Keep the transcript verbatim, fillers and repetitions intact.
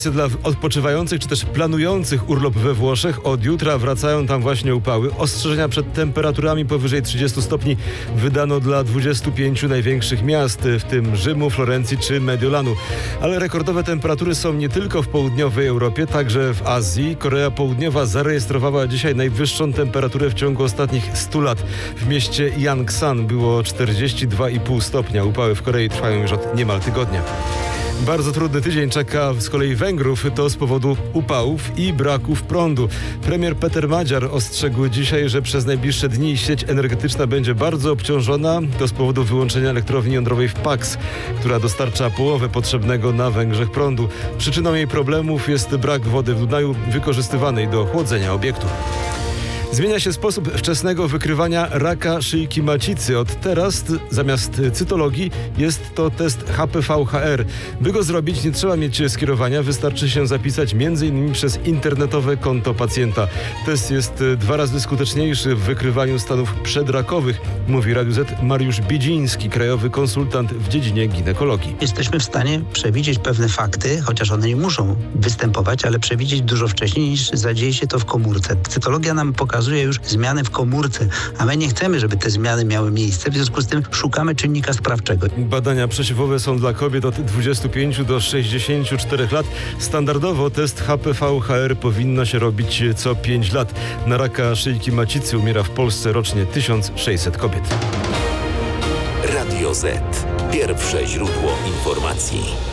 Dla odpoczywających czy też planujących urlop we Włoszech od jutra wracają tam właśnie upały. Ostrzeżenia przed temperaturami powyżej trzydziestu stopni wydano dla dwudziestu pięciu największych miast, w tym Rzymu, Florencji czy Mediolanu. Ale rekordowe temperatury są nie tylko w południowej Europie, także w Azji. Korea Południowa zarejestrowała dzisiaj najwyższą temperaturę w ciągu ostatnich stu lat. W mieście Yangsan było czterdzieści dwa i pół stopnia. Upały w Korei trwają już od niemal tygodnia. Bardzo trudny tydzień czeka z kolei Węgrów, to z powodu upałów i braków prądu. Premier Peter Madziar ostrzegł dzisiaj, że przez najbliższe dni sieć energetyczna będzie bardzo obciążona. To z powodu wyłączenia elektrowni jądrowej w Paks, która dostarcza połowę potrzebnego na Węgrzech prądu. Przyczyną jej problemów jest brak wody w Dunaju wykorzystywanej do chłodzenia obiektu. Zmienia się sposób wczesnego wykrywania raka szyjki macicy. Od teraz zamiast cytologii jest to test H P V H R. By go zrobić, nie trzeba mieć skierowania, wystarczy się zapisać między innymi przez internetowe konto pacjenta. Test jest dwa razy skuteczniejszy w wykrywaniu stanów przedrakowych, mówi Radiu Z Mariusz Biedziński, krajowy konsultant w dziedzinie ginekologii. Jesteśmy w stanie przewidzieć pewne fakty, chociaż one nie muszą występować, ale przewidzieć dużo wcześniej niż zadzieje się to w komórce. Cytologia nam pokazuje już zmiany w komórce, a my nie chcemy, żeby te zmiany miały miejsce, w związku z tym szukamy czynnika sprawczego. Badania przesiewowe są dla kobiet od dwudziestu pięciu do sześćdziesięciu czterech lat. Standardowo test H P V H R powinno się robić co pięć lat. Na raka szyjki macicy umiera w Polsce rocznie tysiąc sześćset kobiet. Radio Z. Pierwsze źródło informacji.